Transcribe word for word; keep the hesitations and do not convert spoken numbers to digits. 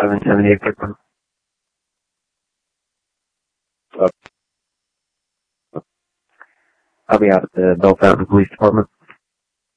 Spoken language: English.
seven seventy-eight Brooklyn. I'll be out at the Bell Fountain Police Department.